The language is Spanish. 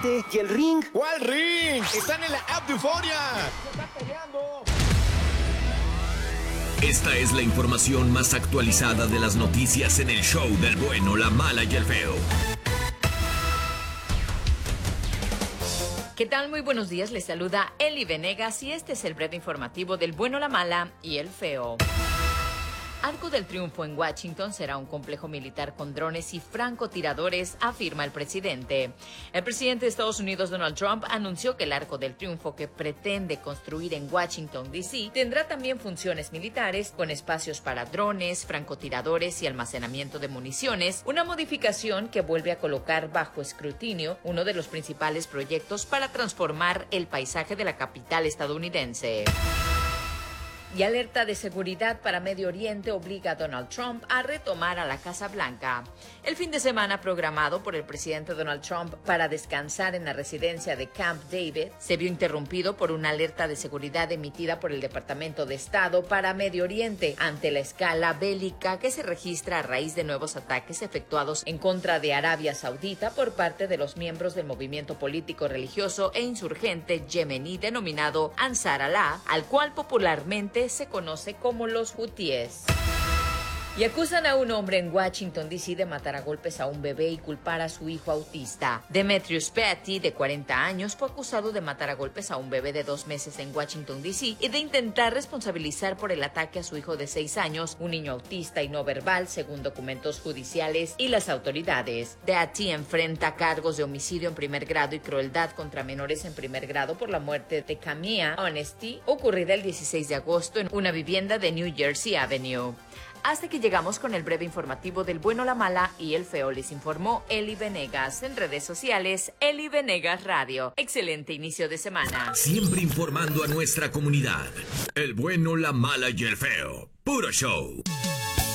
gente. ¿Y el ring? ¿Cuál ring? Están en la app de Euforia. ¡Se están peleando! Esta es la información más actualizada de las noticias en el show del bueno, la mala y el feo. ¿Qué tal? Muy buenos días, les saluda Eli Venegas y este es el breve informativo del bueno, la mala y el feo. Arco del Triunfo en Washington será un complejo militar con drones y francotiradores, afirma el presidente. El presidente de Estados Unidos, Donald Trump, anunció que el Arco del Triunfo que pretende construir en Washington, D.C., tendrá también funciones militares con espacios para drones, francotiradores y almacenamiento de municiones, una modificación que vuelve a colocar bajo escrutinio uno de los principales proyectos para transformar el paisaje de la capital estadounidense. Y alerta de seguridad para Medio Oriente obliga a Donald Trump a retomar a la Casa Blanca. El fin de semana programado por el presidente Donald Trump para descansar en la residencia de Camp David se vio interrumpido por una alerta de seguridad emitida por el Departamento de Estado para Medio Oriente ante la escala bélica que se registra a raíz de nuevos ataques efectuados en contra de Arabia Saudita por parte de los miembros del movimiento político religioso e insurgente yemení denominado Ansar Allah, al cual popularmente se conoce como los hutíes. Y acusan a un hombre en Washington, D.C. de matar a golpes a un bebé y culpar a su hijo autista. Demetrius Petty, de 40 años, fue acusado de matar a golpes a un bebé de 2 meses en Washington, D.C. y de intentar responsabilizar por el ataque a su hijo de 6 años, un niño autista y no verbal, según documentos judiciales y las autoridades. Petty enfrenta cargos de homicidio en primer grado y crueldad contra menores en primer grado por la muerte de Camilla Honesty, ocurrida el 16 de agosto en una vivienda de New Jersey Avenue. Hasta que llegamos con el breve informativo del bueno, la mala y el feo. Les informó Eli Venegas. En redes sociales, Eli Venegas Radio. Excelente inicio de semana. Siempre informando a nuestra comunidad. El bueno, la mala y el feo. Puro show.